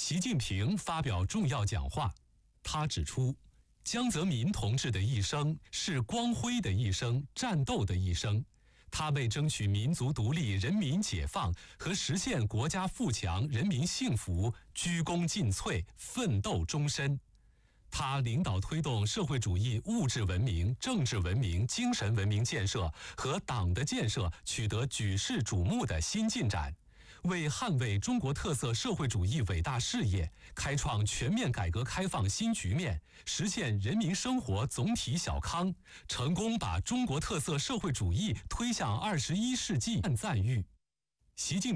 习近平发表重要讲话，他指出，江泽民同志的一生是光辉的一生，战斗的一生。他为争取民族独立、人民解放和实现国家富强、人民幸福，鞠躬尽瘁，奋斗终身。他领导推动社会主义物质文明、政治文明、精神文明建设和党的建设取得举世瞩目的新进展，为捍卫中国特色社会主义伟大事业，开创全面改革开放新局面，实现人民生活总体小康，成功把中国特色社会主义推向21世纪，赞誉。习近